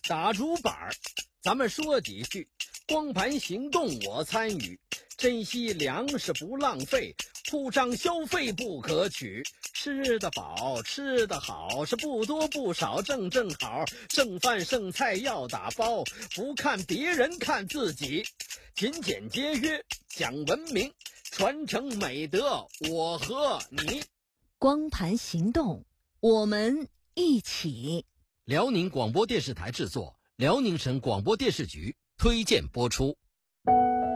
打竹板儿，咱们说几句。光盘行动我参与，珍惜粮食不浪费，铺张消费不可取。吃得饱，吃得好，是不多不少，正好。剩饭剩菜要打包，不看别人看自己。勤俭节约讲文明，传承美德我和你。 光盘行动，我们一起。 辽宁广播电视台制作，辽宁省广播电视局推荐播出。